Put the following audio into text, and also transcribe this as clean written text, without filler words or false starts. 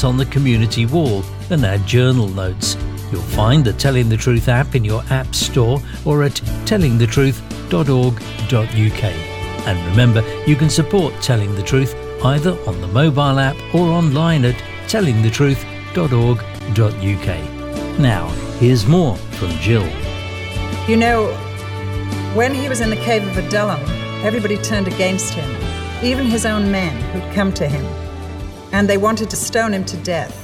us on the community wall and add journal notes. You'll find the Telling the Truth app in your app store or at tellingthetruth.org.uk. And remember, you can support Telling the Truth either on the mobile app or online at tellingthetruth.org.uk. Now, here's more from Jill. You know, when he was in the cave of Adullam, everybody turned against him, even his own men who'd come to him, and they wanted to stone him to death.